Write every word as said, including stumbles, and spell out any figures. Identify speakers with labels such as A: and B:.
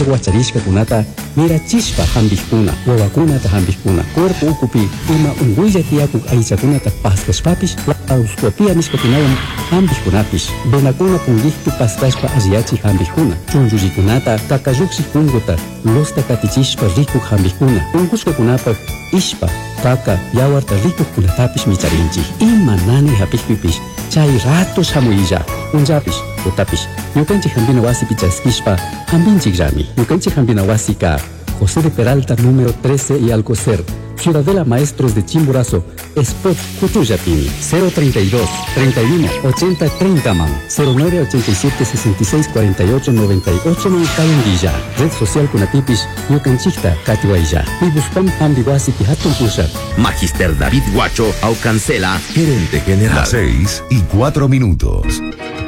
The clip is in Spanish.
A: aycha guacharishka kunata mira chispa hambikuna wawakunata hambikuna cuerpo ukupi ima unguilla tiyakuk aycha kunata paskashpapish lauscopia nishpakinawan hambikunapish venakuna pungikpi paskashpa asiachi hambikuna chunchullikunata kakayuksi kunguta losta katichishpa rikuk hambikuna unkushkakunapak ishpa kaka yawarta rikuk kunatapish micharinchik ima nani hapikpipish chay ratos hamuyilla unjapish utapish ñukanchik hambina wasipi chaskishpa hambinchik rami ñukanchik hambina wasika José de Peralta número trece y Alcocer, Ciudadela Maestros de Chimborazo, Spot Cutuyapini, cero treinta y dos, treinta y uno, ochenta, treinta man, cero nueve ochenta y siete, sesenta y seis, cuarenta y ocho, noventa y ocho man Calendilla, Red Social Kunatipish, Ñukanchikta, Katiwaya, Pibuspam Ambiguasi Pihatun Pushar.
B: Magister David Guacho Aucancela, gerente general.
C: Las seis y cuatro minutos.